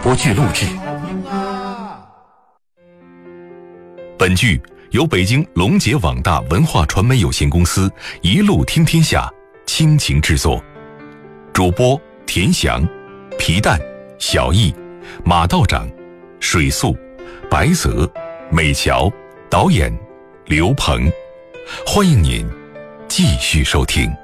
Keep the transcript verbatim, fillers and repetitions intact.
播剧录制。本剧由北京龙杰网大文化传媒有限公司一路听天下倾情制作，主播田翔、皮蛋、小易、马道长、水素、白泽、美乔，导演刘鹏。欢迎您继续收听。